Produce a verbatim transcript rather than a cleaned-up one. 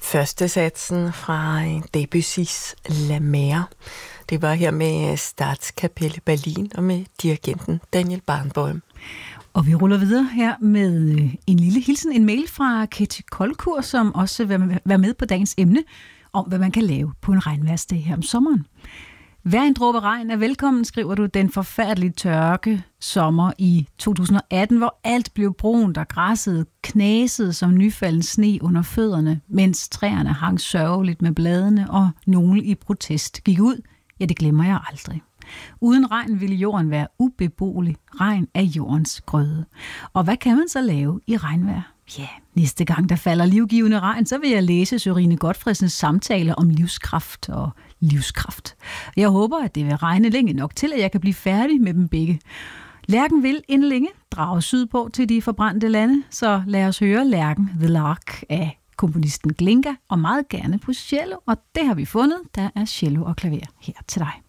første satsen fra Debussys La Mer. Det var her med Statskapelle Berlin og med dirigenten Daniel Barenboim. Og vi ruller videre her med en lille hilsen, en mail fra Ketty Kolkur, som også vil være med på dagens emne om, hvad man kan lave på en regnværsdag her om sommeren. Hver en dråbe regn er velkommen, skriver du, den forfærdelige tørke sommer i to tusind og atten, hvor alt blev brunt og græsset knasede som nyfalden sne under fødderne, mens træerne hang sørgeligt med bladene, og nogle i protest gik ud. Ja, det glemmer jeg aldrig. Uden regn ville jorden være ubeboelig. Regn er jordens grøde. Og hvad kan man så lave i regnvejr? Ja, næste gang der falder livgivende regn, så vil jeg læse Sørine Gotfredsens samtale om livskraft og livskraft. Jeg håber, at det vil regne længe nok til, at jeg kan blive færdig med dem begge. Lærken vil inden længe drage sydpå til de forbrændte lande, så lad os høre Lærken The Lark af komponisten Glinka, og meget gerne på cello, og det har vi fundet. Der er cello og klaver her til dig.